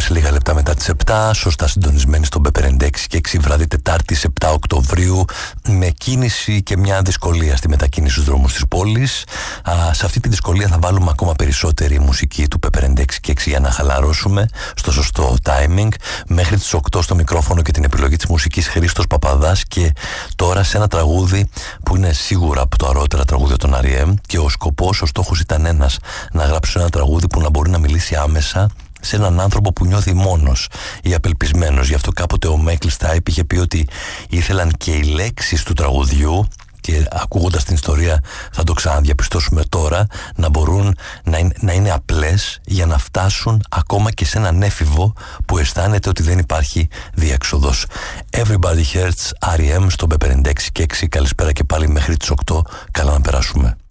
λίγα λεπτά μετά τις 7, σωστά συντονισμένοι στον B56 και 6 βράδυ Τετάρτης 7 Οκτωβρίου, με κίνηση και μια δυσκολία στη μετακίνηση στους δρόμους της πόλης. Σε αυτή τη δυσκολία θα βάλουμε ακόμα περισσότερη μουσική του B56 και 6 για να χαλαρώσουμε στο σωστό timing. Μέχρι τις 8 στο μικρόφωνο και την επιλογή της μουσικής Χρήστος Παπαδάς, και τώρα σε ένα τραγούδι που είναι σίγουρα από το αραιότερα τραγούδια των R.E.M. και ο στόχος ήταν ένας, να γράψω ένα τραγούδι που να μπορεί να μιλήσει άμεσα σε έναν άνθρωπο που νιώθει μόνος ή απελπισμένος. Γι' αυτό κάποτε ο Michael Stipe είχε πει ότι ήθελαν και οι λέξεις του τραγουδιού, και ακούγοντας την ιστορία θα το ξαναδιαπιστώσουμε τώρα, να μπορούν να είναι απλές για να φτάσουν ακόμα και σε έναν έφηβο που αισθάνεται ότι δεν υπάρχει διέξοδος. Everybody Hurts, R.E.M. στο B56 και 6. Καλησπέρα και πάλι μέχρι τις 8. Καλά να περάσουμε.